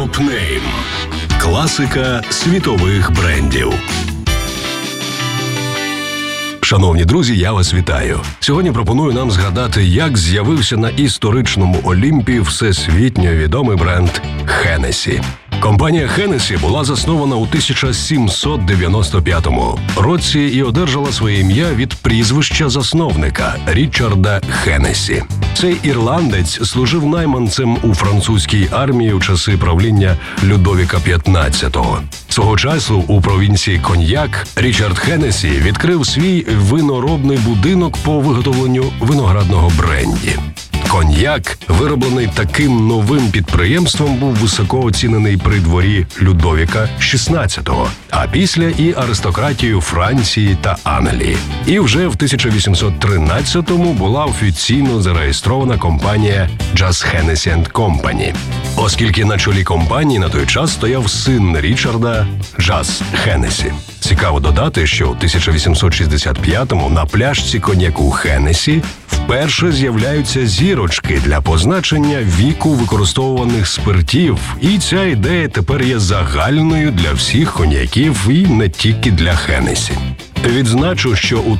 Топ-нейм. Класика світових брендів. Шановні друзі, я вас вітаю. Сьогодні пропоную нам згадати, як з'явився на історичному Олімпі всесвітньо відомий бренд Hennessy. Компанія Hennessy була заснована у 1795 році і одержала своє ім'я від прізвища засновника – Річарда Хеннесі. Цей ірландець служив найманцем у французькій армії у часи правління Людовіка XV. Свого часу у провінції Коньяк Річард Хеннесі відкрив свій виноробний будинок по виготовленню виноградного бренді. Коньяк, вироблений таким новим підприємством, був високо оцінений при дворі Людовіка XVI, а після і аристократією Франції та Англії. І вже в 1813-му була офіційно зареєстрована компанія Just Hennessy & Company. Оскільки на чолі компанії на той час стояв син Річарда Just Hennessy. Цікаво додати, що у 1865-му на пляшці коньяку Хеннесі вперше з'являються зірочки для позначення віку використовуваних спиртів. І ця ідея тепер є загальною для всіх коньяків і не тільки для Хеннесі. Відзначу, що у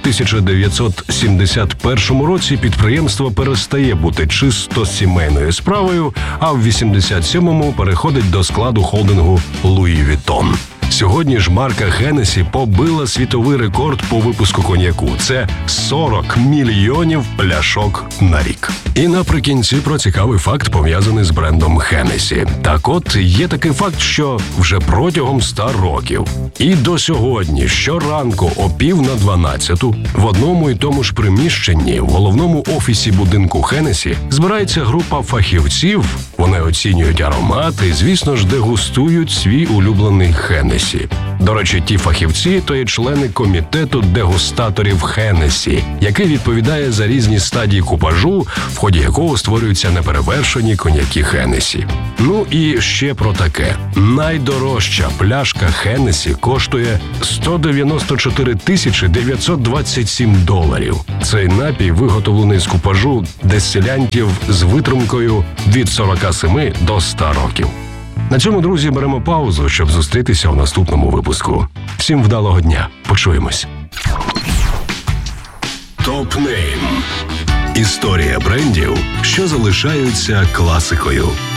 1971 році підприємство перестає бути чисто сімейною справою, а в 87-му переходить до складу холдингу Луї Вітон. Сьогодні ж марка Hennessy побила світовий рекорд по випуску коньяку. Це 40 мільйонів пляшок на рік. І наприкінці про цікавий факт, пов'язаний з брендом Hennessy. Так от, є такий факт, що вже протягом 100 років і до сьогодні щоранку о 11:50 в одному і тому ж приміщенні в головному офісі будинку Hennessy збирається група фахівців. Вони оцінюють аромати і, звісно ж, дегустують свій улюблений Hennessy. До речі, ті фахівці – то є члени комітету дегустаторів Hennessy, який відповідає за різні стадії купажу, в ході якого створюються неперевершені коньяки Hennessy. Ну і ще про таке. Найдорожча пляшка Hennessy коштує $194 927. Цей напій виготовлений з купажу дестилянтів з витримкою від 47 до 100 років. На цьому, друзі, беремо паузу, щоб зустрітися в наступному випуску. Всім вдалого дня. Почуємось. Топ-нейм. Історія брендів, що залишаються класикою.